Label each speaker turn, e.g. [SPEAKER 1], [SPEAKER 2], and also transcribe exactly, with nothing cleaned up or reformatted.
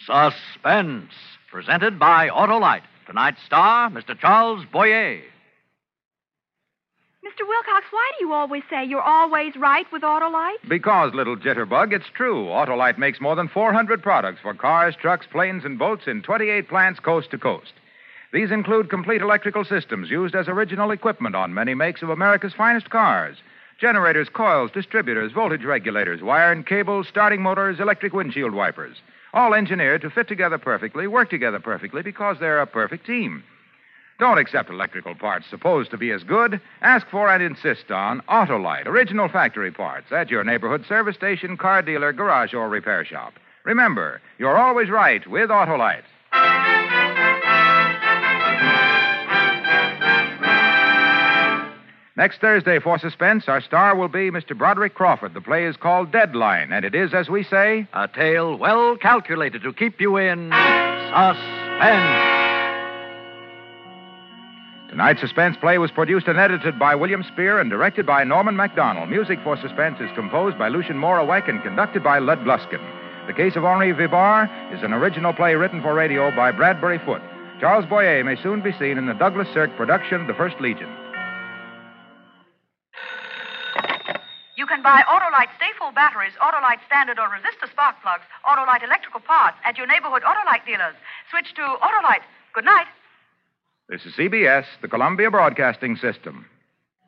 [SPEAKER 1] Suspense, presented by Autolite. Tonight's star, Mister Charles Boyer.
[SPEAKER 2] Mister Wilcox, why do you always say you're always right with Autolite?
[SPEAKER 3] Because, little jitterbug, it's true. Autolite makes more than four hundred products for cars, trucks, planes, and boats in twenty-eight plants coast to coast. These include complete electrical systems used as original equipment on many makes of America's finest cars. Generators, coils, distributors, voltage regulators, wire and cables, starting motors, electric windshield wipers. All engineered to fit together perfectly, work together perfectly, because they're a perfect team. Don't accept electrical parts supposed to be as good. Ask for and insist on Autolite, original factory parts, at your neighborhood service station, car dealer, garage, or repair shop. Remember, you're always right with Autolite. Next Thursday for Suspense, our star will be Mister Broderick Crawford. The play is called Deadline, and it is, as we say,
[SPEAKER 1] a tale well calculated to keep you in suspense.
[SPEAKER 3] Tonight's Suspense play was produced and edited by William Spear and directed by Norman MacDonald. Music for Suspense is composed by Lucien Moravec and conducted by Lud Gluskin. The Case of Henri Vibar is an original play written for radio by Bradbury Foote. Charles Boyer may soon be seen in the Douglas Sirk production, The First Legion.
[SPEAKER 4] You can buy Autolite Stay-Full batteries, Autolite standard or resistor spark plugs, Autolite electrical parts at your neighborhood Autolite dealers. Switch to Autolite. Good night.
[SPEAKER 3] This is C B S, the Columbia Broadcasting System.